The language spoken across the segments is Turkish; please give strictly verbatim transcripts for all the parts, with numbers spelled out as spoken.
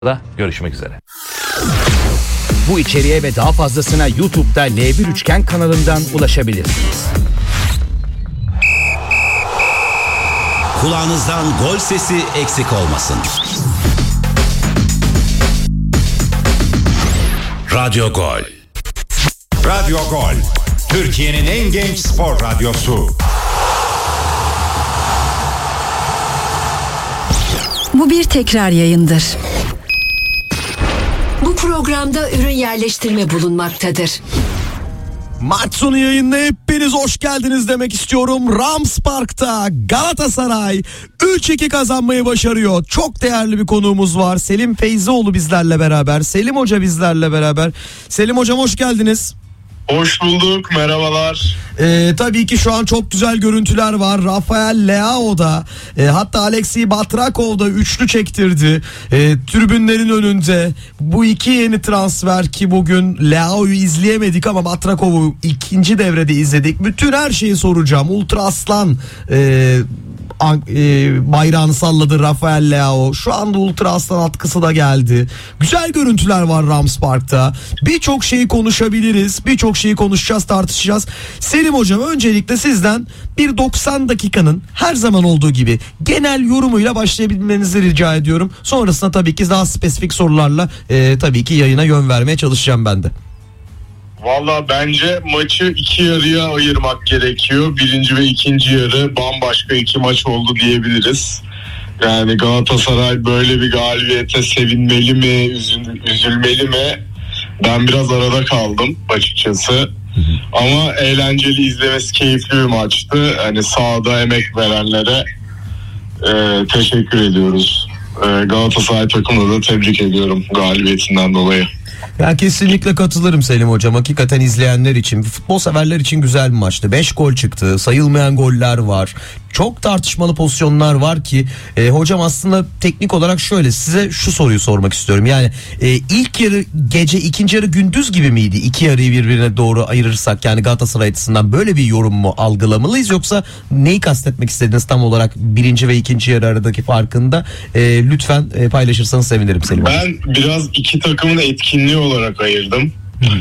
da görüşmek üzere. Bu içeriğe ve daha fazlasına YouTube'da L bir Üçgen kanalından ulaşabilirsiniz. Kulağınızdan gol sesi eksik olmasın. Radyo Gol. Radyo Gol. Türkiye'nin en genç spor radyosu. Bu bir tekrar yayındır. Bu programda ürün yerleştirme bulunmaktadır. Maç sonu yayınına hepiniz hoş geldiniz demek istiyorum. Rams Park'ta Galatasaray üç iki kazanmayı başarıyor. Çok değerli bir konuğumuz var. Selim Feyzioğlu bizlerle beraber. Selim Hoca bizlerle beraber. Selim Hocam hoş geldiniz. Hoş bulduk, merhabalar. Ee, tabii ki şu an çok güzel görüntüler var. Rafael Leao da e, hatta Alexey Batrakov da üçlü çektirdi. E, tribünlerin önünde bu iki yeni transfer ki bugün Leao'yu izleyemedik ama Batrakov'u ikinci devrede izledik. Bütün her şeyi soracağım. Ultra Aslan e, bayrağını salladı Rafael Leao. Şu anda Ultra Aslan atkısı da geldi. Güzel görüntüler var Rams Park'ta. Birçok şeyi konuşabiliriz. Birçok şeyi konuşacağız, tartışacağız. Selim Hocam öncelikle sizden bir doksan dakikanın her zaman olduğu gibi genel yorumuyla başlayabilmenizi rica ediyorum. Sonrasında tabii ki daha spesifik sorularla e, tabii ki yayına yön vermeye çalışacağım ben de. Valla bence maçı iki yarıya ayırmak gerekiyor. Birinci ve ikinci yarı bambaşka iki maç oldu diyebiliriz. Yani Galatasaray böyle bir galibiyete sevinmeli mi, üzül, üzülmeli mi? Ben biraz arada kaldım açıkçası. Ama eğlenceli, izlemesi keyifli bir maçtı. Hani sahada emek verenlere e, teşekkür ediyoruz. E, Galatasaray takımını da tebrik ediyorum galibiyetinden dolayı. Ya kesinlikle katılırım Selim Hocam. Hakikaten izleyenler için, futbol severler için güzel bir maçtı. beş gol çıktı. Sayılmayan goller var. Çok tartışmalı pozisyonlar var ki e, hocam aslında teknik olarak şöyle size şu soruyu sormak istiyorum. Yani e, ilk yarı gece, ikinci yarı gündüz gibi miydi? İki yarıyı birbirine doğru ayırırsak yani Galatasaray açısından böyle bir yorum mu algılamalıyız, yoksa neyi kastetmek istediniz tam olarak birinci ve ikinci yarı aradaki farkında e, lütfen e, paylaşırsanız sevinirim Selim Hocam. Ben biraz iki takımın etkinliği olarak ayırdım.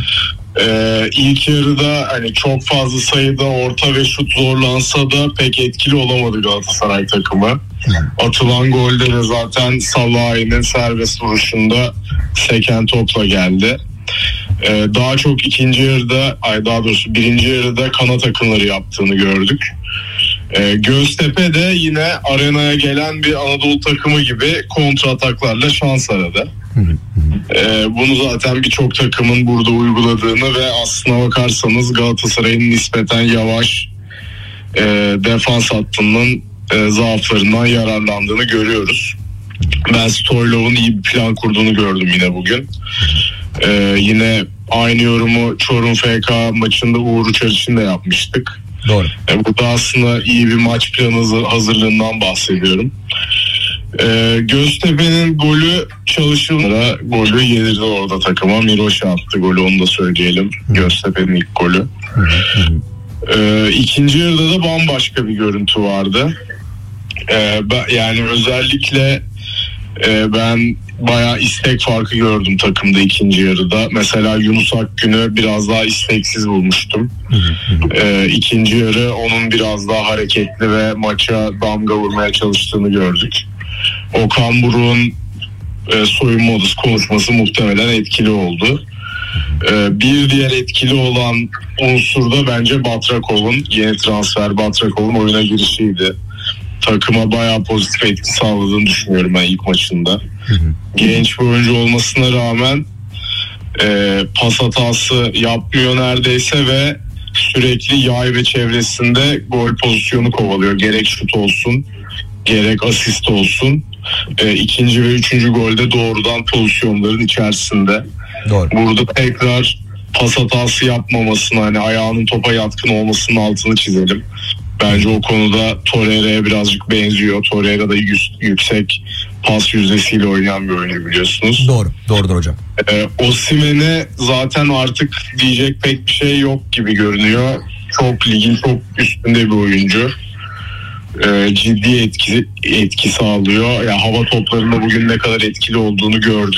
Ee, ilk yarıda hani çok fazla sayıda orta ve şut zorlansa da pek etkili olamadı Galatasaray takımı. Atılan golde de zaten Salah'ın serbest vuruşunda seken topla geldi. Ee, daha çok ikinci yarıda, ay daha doğrusu birinci yarıda kanat akımları yaptığını gördük. Ee, Göztepe de yine arenaya gelen bir Anadolu takımı gibi kontra ataklarla şans aradı. Ee, bunu zaten birçok takımın burada uyguladığını ve aslına bakarsanız Galatasaray'ın nispeten yavaş e, defans hattının e, zaaflarından yararlandığını görüyoruz. Ben Stoylov'un iyi bir plan kurduğunu gördüm yine bugün. Ee, yine aynı yorumu Çorum F K maçında Uğur Uçar için de yapmıştık. Doğru. E, burada aslında iyi bir maç planı hazırlığından bahsediyorum. Ee, Göztepe'nin golü çalışılmara golü yedirdi orada takıma. Miroş attı golü, onu da söyleyelim. Göztepe'nin ilk golü. Ee, ikinci yarıda da bambaşka bir görüntü vardı. Ee, ben, yani özellikle e, ben bayağı istek farkı gördüm takımda ikinci yarıda. Mesela Yunus Akgün'ü biraz daha isteksiz bulmuştum. Ee, ikinci yarı onun biraz daha hareketli ve maça damga vurmaya çalıştığını gördük. Okan Buruk'un e, soyunma odası konuşması muhtemelen etkili oldu. E, bir diğer etkili olan unsur da bence Batrakov'un, yeni transfer Batrakov'un oyuna girişiydi. Takıma bayağı pozitif etki sağladığını düşünüyorum ben ilk maçında. Genç bir oyuncu olmasına rağmen e, pas hatası yapmıyor neredeyse ve sürekli yay ve çevresinde gol pozisyonu kovalıyor. Gerek şut olsun, gerek asist olsun. E, ikinci ve üçüncü golde doğrudan pozisyonların içerisinde. Doğru. Burada tekrar pas hatası yapmamasını, hani ayağının topa yatkın olmasının altını çizelim. Bence o konuda Torreira'ya birazcık benziyor. Torreira da yüz, yüksek pas yüzdesiyle oynayan bir oyuncu biliyorsunuz. Doğru, doğrudur hocam. Ee, Osimhen'e zaten artık diyecek pek bir şey yok gibi görünüyor. Çok ligin çok üstünde bir oyuncu. e, ciddi etki etki sağlıyor. Ya yani hava toplarında bugün ne kadar etkili olduğunu gördük.